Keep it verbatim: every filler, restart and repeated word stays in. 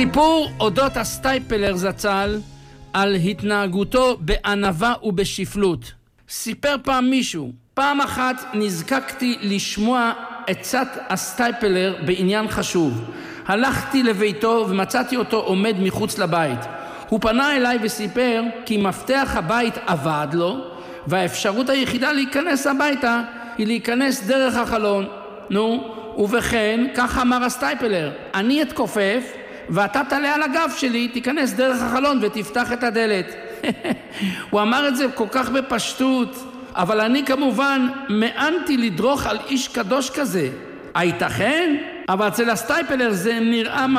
סיפור אודות הסטייפלר זצ"ל על התנהגותו בענווה ובשפלות. סיפר פעם מישהו, פעם אחת נזקקתי לשמוע עצת הסטייפלר בעניין חשוב. הלכתי לביתו ומצאתי אותו עומד מחוץ לבית. הוא פנה אליי וסיפר כי מפתח הבית עבד לו, והאפשרות היחידה להיכנס הביתה היא להיכנס דרך החלון. נו, ובכן, כך אמר הסטייפלר, אני אתכופף ואתה תעלה על הגב שלי, תיכנס דרך החלון ותפתח את הדלת. הוא אמר את זה כל כך בפשטות, אבל אני כמובן מאנתי לדרוך על איש קדוש כזה. הייתכן? אבל אצל הסטייפלר זה נראה